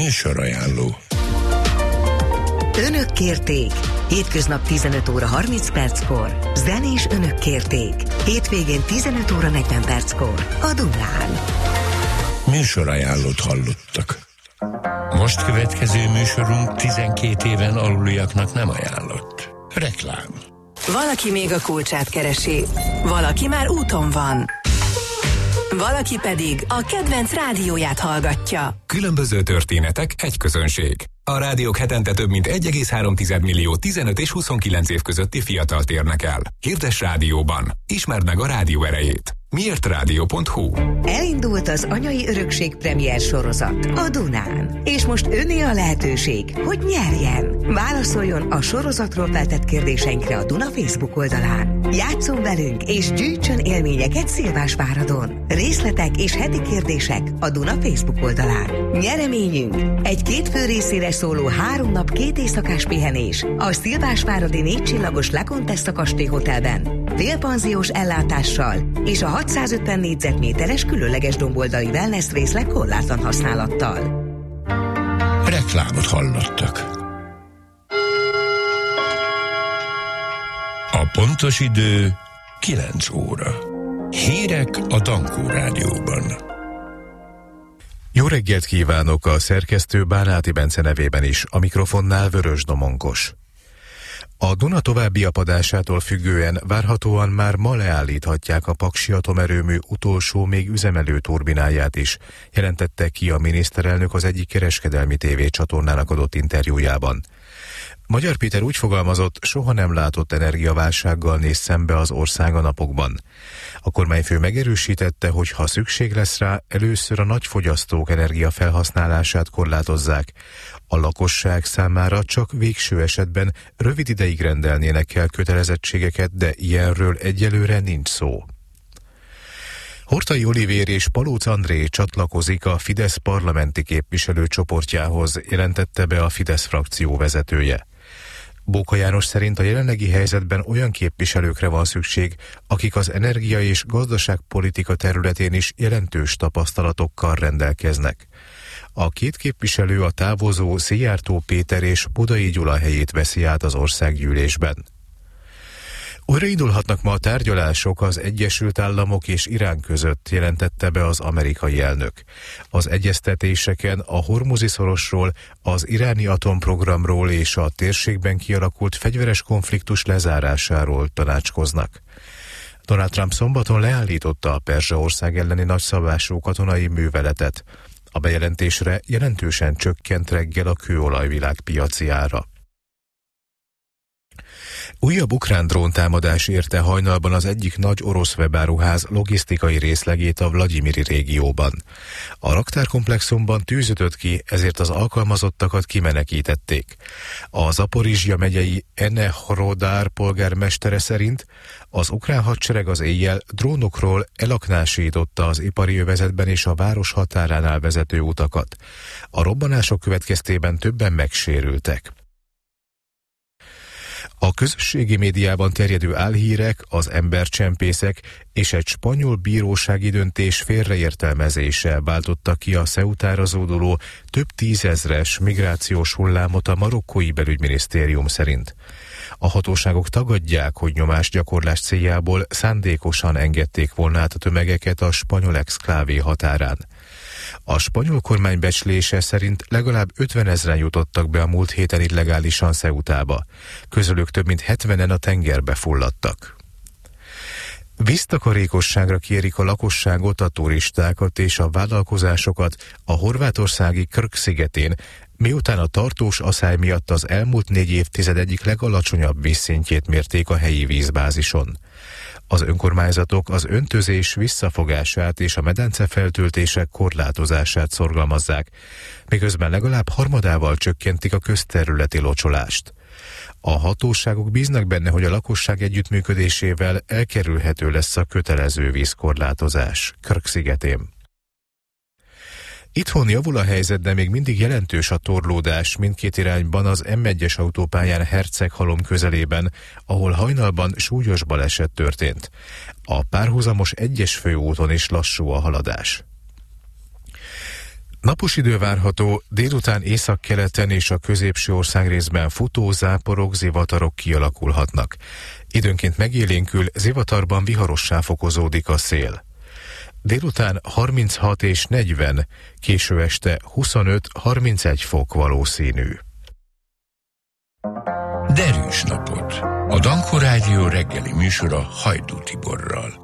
Műsorajánló. Önök kérték. Hétköznap 15 óra 30 perckor. Zenés önök kérték. Hétvégén 15 óra 40 perckor. A Dunán. Műsorajánlót hallottak. Most következő műsorunk 12 éven aluliaknak nem ajánlott. Reklám. Valaki még a kulcsát keresi. Valaki már úton van. Valaki pedig a kedvenc rádióját hallgatja. Különböző történetek, egy közönség. A rádiók hetente több mint 1,3 millió 15 és 29 év közötti fiatalt érnek el. Hirdess rádióban. Ismerd meg a rádió erejét. Miértrádió.hu. Elindult az Anyai Örökség premier sorozat a Dunán. És most önné a lehetőség, hogy nyerjen. Válaszoljon a sorozatról feltett kérdéseinkre a Duna Facebook oldalán. Játsszon velünk és gyűjtsön élményeket Szilvásváradon. Részletek és heti kérdések a Duna Facebook oldalán. Nyereményünk egy 2 fő részére szóló 3 nap 2 éjszakás pihenés a Szilvásváradi 4 csillagos La Contessa kastély hotelben, félpanziós ellátással és a 650 négyzetméteres különleges domboldali wellness részleg korlátlan használattal. Reklámot hallottak. A pontos idő 9 óra. Hírek a Dankó Rádióban. Jó reggelt kívánok, a szerkesztő Bánáti Bence nevében is, a mikrofonnál Vörös Domonkos. A Duna további apadásától függően várhatóan már ma leállíthatják a Paksi atomerőmű utolsó még üzemelő turbináját is, jelentette ki a miniszterelnök az egyik kereskedelmi tévécsatornának adott interjújában. Magyar Péter úgy fogalmazott, soha nem látott energiaválsággal néz szembe az ország a napokban. A kormányfő megerősítette, hogy ha szükség lesz rá, először a nagyfogyasztók energiafelhasználását korlátozzák. A lakosság számára csak végső esetben rövid ideig rendelnének el kötelezettségeket, de ilyenről egyelőre nincs szó. Horthy Olivér és Palóc André csatlakozik a Fidesz parlamenti képviselőcsoportjához, jelentette be a Fidesz frakció vezetője. Bóka János szerint a jelenlegi helyzetben olyan képviselőkre van szükség, akik az energia- és gazdaságpolitika területén is jelentős tapasztalatokkal rendelkeznek. A 2 képviselő a távozó Szijjártó Péter és Budai Gyula helyét veszi át az országgyűlésben. Újraindulhatnak ma a tárgyalások az Egyesült Államok és Irán között, jelentette be az amerikai elnök. Az egyeztetéseken a Hormuzi-szorosról, az iráni atomprogramról és a térségben kialakult fegyveres konfliktus lezárásáról tanácskoznak. Donald Trump szombaton leállította a Perzsaország elleni nagyszabású katonai műveletet. A bejelentésre jelentősen csökkent reggel a kőolaj világpiaci ára. Újabb ukrán dróntámadás érte hajnalban az egyik nagy orosz webáruház logisztikai részlegét a Vlagyimiri régióban. A raktárkomplexumban tűz ütött ki, ezért az alkalmazottakat kimenekítették. A Zaporizsja megyei Enehrodár polgármestere szerint az ukrán hadsereg az éjjel drónokról elaknásította az ipari övezetben és a város határánál vezető utakat. A robbanások következtében többen megsérültek. A közösségi médiában terjedő álhírek, az embercsempészek és egy spanyol bírósági döntés félreértelmezése váltotta ki a Ceutára zóduló több tízezres migrációs hullámot a marokkói belügyminisztérium szerint. A hatóságok tagadják, hogy nyomásgyakorlás céljából szándékosan engedték volna át a tömegeket a spanyol exklávé határán. A spanyol kormány becslése szerint legalább 50 000 jutottak be a múlt héten illegálisan Ceutába. Közülük több mint 70-en a tengerbe fulladtak. Víztakarékosságra kérik a lakosságot, a turistákat és a vállalkozásokat a horvátországi Krk szigetén, miután a tartós aszály miatt az elmúlt 4 évtized egyik legalacsonyabb vízszintjét mérték a helyi vízbázison. Az önkormányzatok az öntözés visszafogását és a medencefeltöltések korlátozását szorgalmazzák, miközben legalább harmadával csökkentik a közterületi locsolást. A hatóságok bíznak benne, hogy a lakosság együttműködésével elkerülhető lesz a kötelező vízkorlátozás Krk szigetén. Itthon javul a helyzet, de még mindig jelentős a torlódás mindkét irányban az M1-es autópályán Herceghalom közelében, ahol hajnalban súlyos baleset történt. A párhuzamos 1-es főúton is lassú a haladás. Napos idő várható, délután északkeleten és a középső országrészben futó záporok, zivatarok kialakulhatnak. Időnként megélénkül, zivatarban viharossá fokozódik a szél. Délután 36 és 40, késő este 25-31 fok valószínű. Derűs napot! A Dankó Rádió reggeli műsora Hajdú Tiborral.